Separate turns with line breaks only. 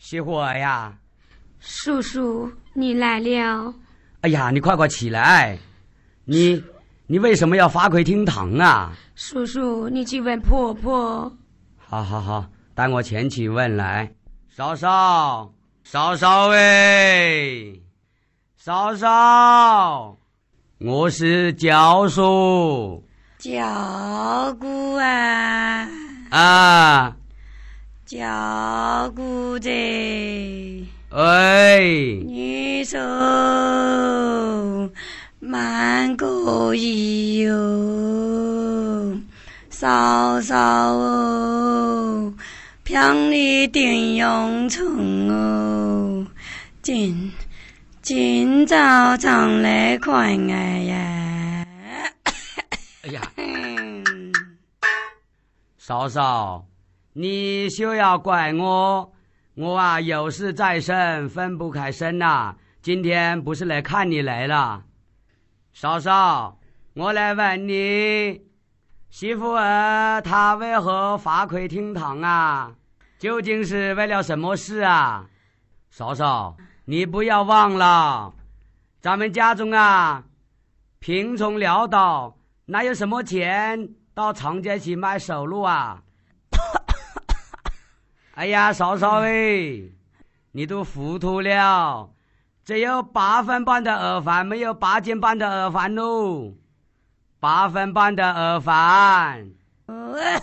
熄火呀！
叔叔，你来了。
哎呀，你快快起来！你为什么要罚跪厅堂啊？
叔叔，你去问婆婆。
好，带我前去问来。嫂嫂喂，嫂嫂，我是教叔。
教姑啊，教姑子，你手蛮可以哟，嫂嫂哦，漂亮顶用虫哦，今早上来看哎呀，
哎呀，嫂嫂，你休要怪我啊有事在身，分不开身啊，今天不是来看你来了。嫂嫂，我来问你，媳妇儿她为何罚跪厅堂啊？究竟是为了什么事啊？嫂嫂，你不要忘了，咱们家中啊贫穷潦倒，哪有什么钱到长街去买手路啊？哎呀，嫂嫂喂，你都糊涂了，只有8分半的饵饭，没有8斤半的饵饭喽。8分半的饵饭。